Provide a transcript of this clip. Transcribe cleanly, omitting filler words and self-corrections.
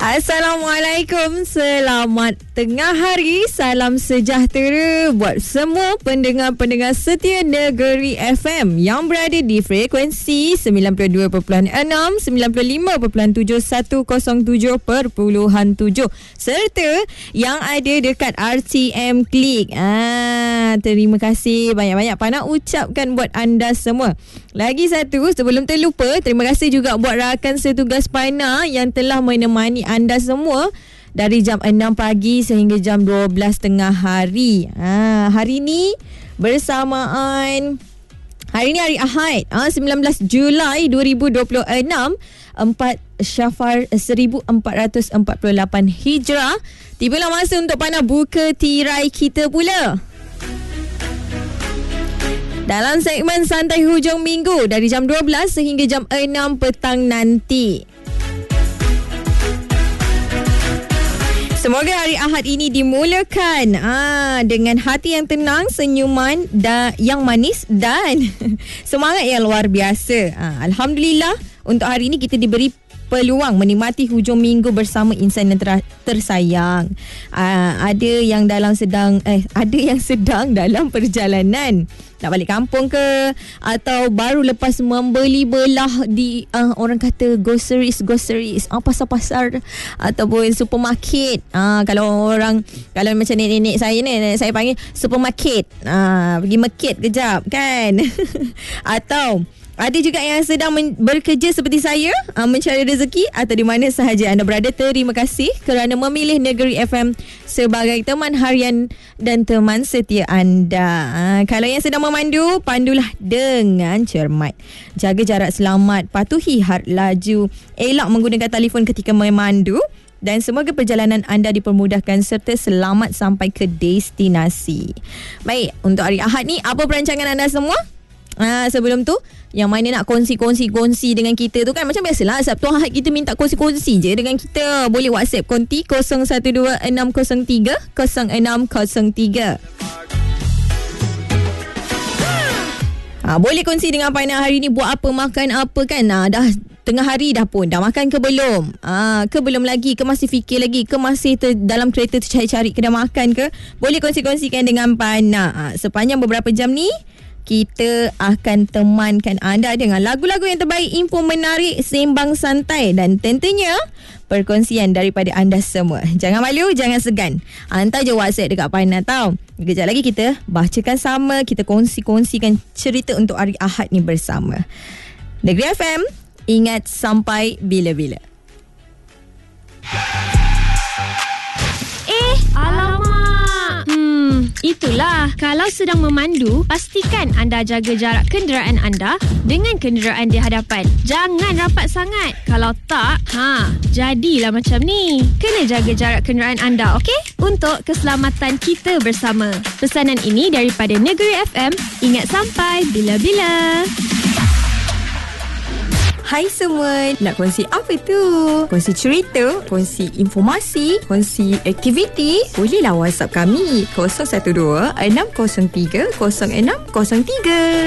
Assalamualaikum, selamat tengah hari, salam sejahtera buat semua pendengar-pendengar setia Negeri FM yang berada di frekuensi 92.6, 95.7, 107.7 serta yang ada dekat RTM Klik. Terima kasih banyak-banyak Pak nak ucapkan buat anda semua. Lagi satu, sebelum terlupa, terima kasih juga buat rakan setugas Pana yang telah menemani anda semua dari jam 6 pagi sehingga jam 12 tengah hari. Hari ni bersamaan, hari ni hari Ahad, 19 Julai 2026, 4 Syafar 1448 Hijrah. Tibalah masa untuk Pana buka tirai kita pula. Dalam segmen Santai Hujung Minggu dari jam 12 sehingga jam 6 petang nanti. Semoga hari Ahad ini dimulakan dengan hati yang tenang, senyuman yang manis dan semangat yang luar biasa. Alhamdulillah, untuk hari ini kita diberi peluang menikmati hujung minggu bersama insan yang tersayang. Ada yang sedang dalam perjalanan nak balik kampung ke, atau baru lepas membeli belah di orang kata groceries pasar-pasar ataupun supermarket. Kalau macam nenek saya panggil supermarket, pergi market kejap kan. Atau ada juga yang sedang bekerja seperti saya, mencari rezeki atau di mana sahaja anda berada. Terima kasih kerana memilih Negeri FM sebagai teman harian dan teman setia anda. Kalau yang sedang memandu, pandulah dengan cermat. Jaga jarak selamat, patuhi had laju, elak menggunakan telefon ketika memandu. Dan semoga perjalanan anda dipermudahkan serta selamat sampai ke destinasi. Baik, untuk hari Ahad ni, apa perancangan anda semua? Sebelum tu, yang mana nak kongsi dengan kita tu kan, macam biasalah Sabtu Ahad kita minta kongsi je dengan kita. Boleh WhatsApp konti 0126030603. Boleh kongsi dengan Pana hari ni buat apa, makan apa kan. Dah tengah hari dah pun, dah makan ke belum? Ke belum lagi? Ke masih fikir lagi? Ke masih dalam kereta tercari-cari kedai makan ke? Boleh kongsi-kongsikan dengan Pana. Sepanjang beberapa jam ni kita akan temankan anda dengan lagu-lagu yang terbaik, info menarik, sembang santai dan tentunya perkongsian daripada anda semua. Jangan malu, jangan segan. Hantar je WhatsApp dekat Pana tau. Kejap lagi kita bacakan sama, kita kongsikan cerita untuk hari Ahad ni bersama. Negeri FM, ingat sampai bila-bila. Alamak. Itulah, kalau sedang memandu, pastikan anda jaga jarak kenderaan anda dengan kenderaan di hadapan. Jangan rapat sangat. Kalau tak, jadilah macam ni. Kena jaga jarak kenderaan anda, okey? Untuk keselamatan kita bersama. Pesanan ini daripada Negeri FM, ingat sampai bila-bila. Hai semua, nak kongsi apa tu? Kongsi cerita, kongsi informasi, kongsi aktiviti? Bolehlah WhatsApp kami 012 603 0603.